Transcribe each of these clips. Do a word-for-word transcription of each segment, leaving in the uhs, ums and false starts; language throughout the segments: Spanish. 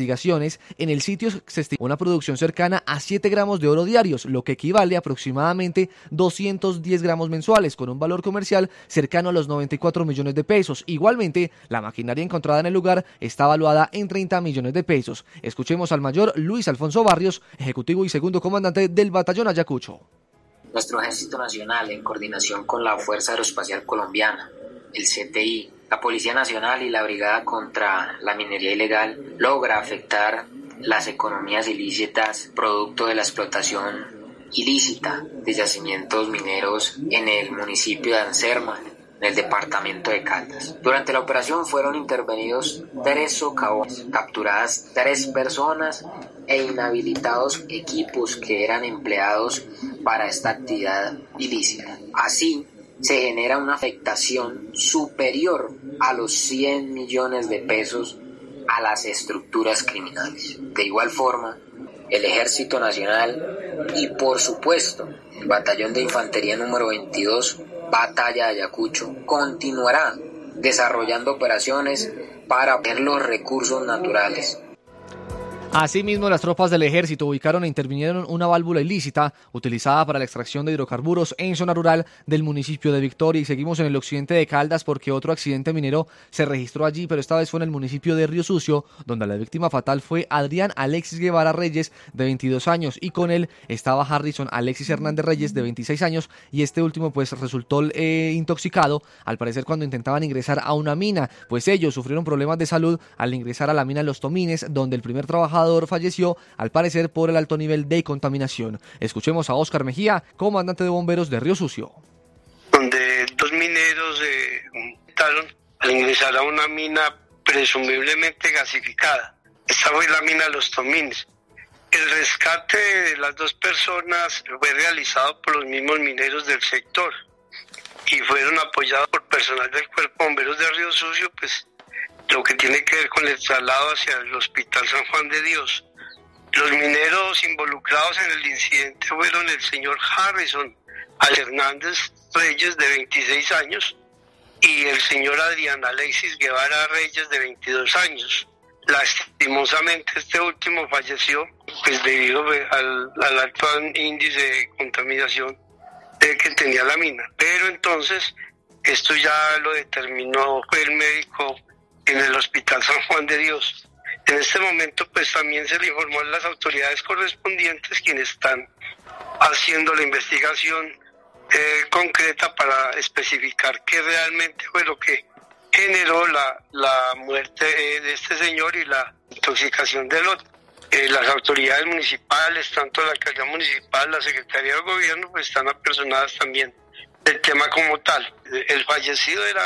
investigaciones, en el sitio se estima una producción cercana a siete gramos de oro diarios, lo que equivale a aproximadamente doscientos diez gramos mensuales, con un valor comercial cercano a los noventa y cuatro millones de pesos. Igualmente, la maquinaria encontrada en el lugar está valuada en treinta millones de pesos. Escuchemos al mayor Luis Alfonso Barrios, ejecutivo y segundo comandante del batallón Ayacucho. Nuestro Ejército Nacional, en coordinación con la Fuerza Aeroespacial Colombiana, el C T I, la Policía Nacional y la Brigada contra la Minería Ilegal, logra afectar las economías ilícitas producto de la explotación ilícita de yacimientos mineros en el municipio de Anserma, en el departamento de Caldas. Durante la operación fueron intervenidos tres socavones, capturadas tres personas e inhabilitados equipos que eran empleados para esta actividad ilícita. Así, se genera una afectación superior a los cien millones de pesos a las estructuras criminales. De igual forma, el Ejército Nacional y, por supuesto, el Batallón de Infantería número veintidós, Batalla de Ayacucho, continuará desarrollando operaciones para ver los recursos naturales. Asimismo, las tropas del ejército ubicaron e intervinieron una válvula ilícita utilizada para la extracción de hidrocarburos en zona rural del municipio de Victoria. Y seguimos en el occidente de Caldas porque otro accidente minero se registró allí, pero esta vez fue en el municipio de Río Sucio, donde la víctima fatal fue Adrián Alexis Guevara Reyes, de veintidós años, y con él estaba Harrison Alexis Hernández Reyes, de veintiséis años, y este último pues resultó eh, intoxicado, al parecer cuando intentaban ingresar a una mina, pues ellos sufrieron problemas de salud al ingresar a la mina Los Tomines, donde el primer trabajador falleció, al parecer por el alto nivel de contaminación. Escuchemos a Óscar Mejía, comandante de bomberos de Río Sucio. Donde dos mineros eh, mataron al ingresar a una mina presumiblemente gasificada. Esta fue la mina Los Tomines. El rescate de las dos personas fue realizado por los mismos mineros del sector y fueron apoyados por personal del Cuerpo de Bomberos de Río Sucio, pues lo que tiene que ver con el traslado hacia el Hospital San Juan de Dios. Los mineros involucrados en el incidente fueron el señor Harrison Hernández Reyes, de veintiséis años, y el señor Adrián Alexis Guevara Reyes, de veintidós años. Lastimosamente este último falleció pues debido al, al alto índice de contaminación de que tenía la mina. Pero entonces esto ya lo determinó fue el médico en el Hospital San Juan de Dios. En este momento pues también se le informó a las autoridades correspondientes, quienes están haciendo la investigación eh, concreta para especificar qué realmente fue lo que generó la, la muerte eh, de este señor y la intoxicación del otro. Eh, las autoridades municipales, tanto la alcaldía municipal, la Secretaría de Gobierno, pues están apersonadas también del tema como tal. El fallecido era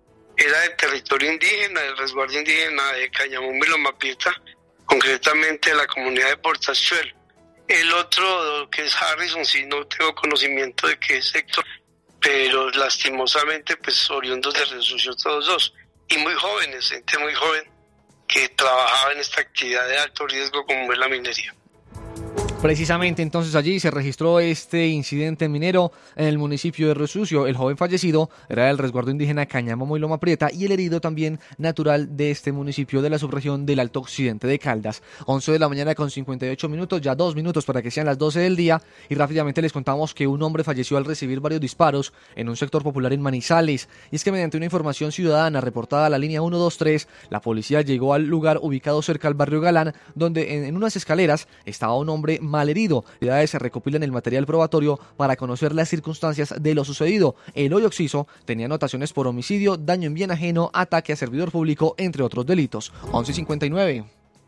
era de territorio indígena, del resguardo indígena de Cañamón y Loma Prieta, concretamente de la comunidad de Portachuelo. El otro, que es Harrison, sí no tengo conocimiento de qué sector, pero lastimosamente pues oriundos de Río Sucio todos dos, y muy jóvenes, gente muy joven que trabajaba en esta actividad de alto riesgo como es la minería. Precisamente entonces allí se registró este incidente minero en el municipio de Río Sucio. El joven fallecido era del resguardo indígena Cañamamo y Loma Prieta y el herido también natural de este municipio de la subregión del Alto Occidente de Caldas. once de la mañana con cincuenta y ocho minutos, ya dos minutos para que sean las doce del día, y rápidamente les contamos que un hombre falleció al recibir varios disparos en un sector popular en Manizales. Y es que mediante una información ciudadana reportada a la línea ciento veintitrés, la policía llegó al lugar ubicado cerca al barrio Galán, donde en, en unas escaleras estaba un hombre malherido. Las autoridades se recopilan el material probatorio para conocer las circunstancias de lo sucedido. El hoy occiso tenía anotaciones por homicidio, daño en bien ajeno, ataque a servidor público, entre otros delitos. once cincuenta y nueve.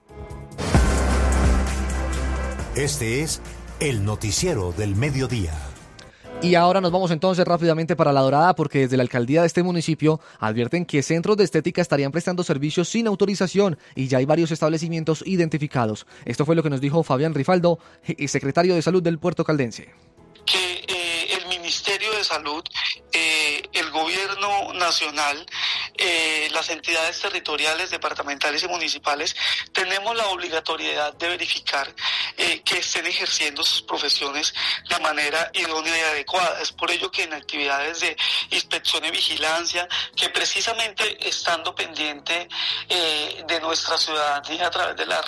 Este es el noticiero del mediodía. Y ahora nos vamos entonces rápidamente para La Dorada, porque desde la alcaldía de este municipio advierten que centros de estética estarían prestando servicios sin autorización y ya hay varios establecimientos identificados. Esto fue lo que nos dijo Fabián Rifaldo, secretario de Salud del Puerto Caldense. Que eh, el Ministerio de Salud, eh, el Gobierno Nacional, eh, las entidades territoriales, departamentales y municipales, tenemos la obligatoriedad de verificar eh, que estén ejerciendo sus profesiones de manera idónea y adecuada. Es por ello que en actividades de inspección y vigilancia, que precisamente estando pendiente eh, de nuestra ciudadanía a través de las